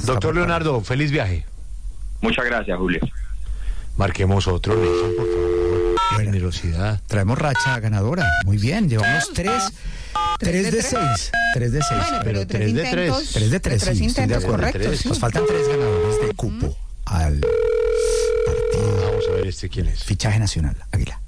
Doctor Leonardo, feliz viaje. Muchas gracias, Julio. Marquemos otro, Nelson, por favor. Generosidad. Traemos racha ganadora. Muy bien, llevamos 3 de 6. 3 de 6. Bueno, pero 3 de 3. 3 de 3, Tres sí, estoy de intentos, acuerdo. correcto, sí. Nos faltan 3 ganadores de cupo al partido Vamos a ver quién es. fichaje nacional. Águila.